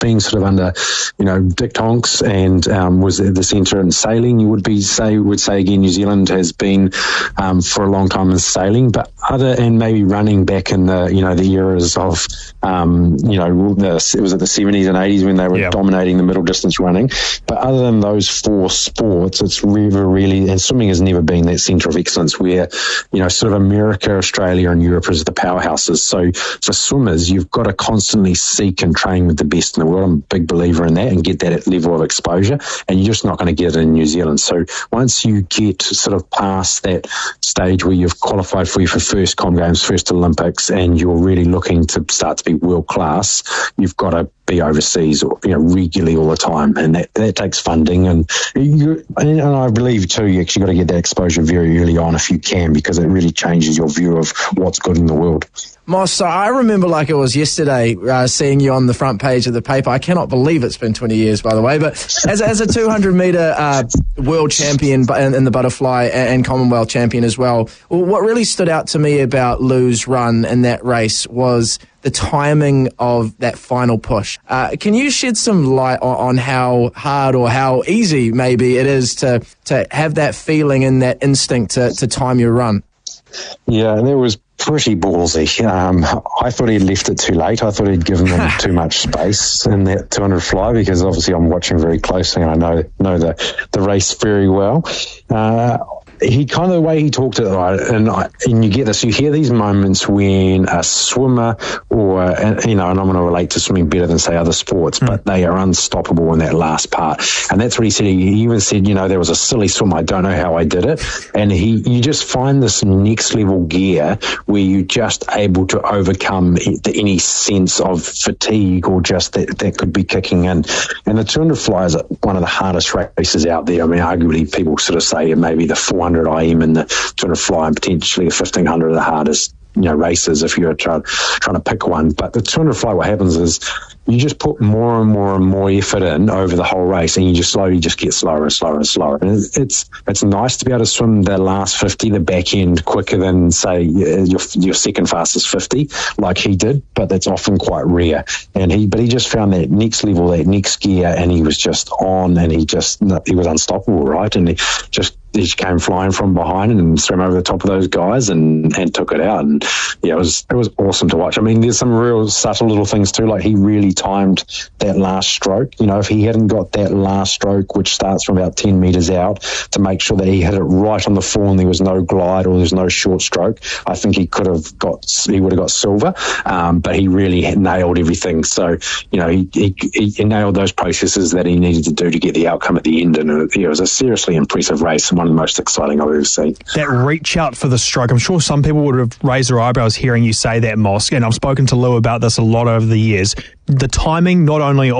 being sort of under, Dick Tonks and was the centre in sailing, you would say again, New Zealand has been for a long time in sailing, but and maybe running back in the eras of it was at the 70s and 80s when they were dominating the middle distance running. But other than those four sports, it's really, and swimming has never been that centre of excellence where, sort of America, Australia and Europe is the powerhouses. So for swimmers, you've got to constantly seek and train with the best in the world. I'm a big believer in that, and get that level of exposure, and you're just not going to get it in New Zealand. So once you get sort of past that stage where you've qualified for your first Com Games, first Olympics, and you're really looking to start to be world class, you've got to be overseas, regularly all the time, and that takes funding. And I believe too, you actually got to get that exposure very early on if you can, because it really changes your view of what's good in the world. Moss, so I remember like it was yesterday seeing you on the front page of the paper. I cannot believe it's been 20 years, by the way. But as a 200-metre world champion in the butterfly and Commonwealth champion as well, what really stood out to me about Lou's run in that race was the timing of that final push. Can you shed some light on how hard or how easy maybe it is to have that feeling and that instinct to time your run? Yeah, and it was pretty ballsy. I thought he'd left it too late. I thought he'd given them too much space in that 200 fly, because obviously I'm watching very closely and I know the race very well. He kind of the way he talked it, right, and you get this, you hear these moments when a swimmer and I'm going to relate to swimming better than say other sports, but they are unstoppable in that last part. And that's what he said. He even said, there was a silly swim, I don't know how I did it. And you just find this next level gear where you're just able to overcome any sense of fatigue or just that could be kicking in. And the 200 fly is one of the hardest races out there. I mean, arguably people sort of say maybe the 400 IM and the 200 fly and potentially the 1500 are the hardest races if you're trying to pick one. But the 200 fly, what happens is you just put more and more and more effort in over the whole race, and you just slowly just get slower and slower and slower. And it's nice to be able to swim the last 50, the back end, quicker than say your second fastest 50, like he did. But that's often quite rare. And he just found that next level, that next gear, and he was just on, and he was unstoppable, right? And he came flying from behind and swam over the top of those guys and took it out. And yeah, it was awesome to watch. I mean, there's some real subtle little things too, like he really timed that last stroke. If he hadn't got that last stroke, which starts from about 10 metres out, to make sure that he hit it right on the full and there was no glide or there's no short stroke, I think he would have got silver. But he really nailed everything. So, he nailed those processes that he needed to do to get the outcome at the end. And it was a seriously impressive race and one of the most exciting I've ever seen. That reach out for the stroke, I'm sure some people would have raised their eyebrows hearing you say that, Moss, and I've spoken to Lou about this a lot over the years. The timing, not only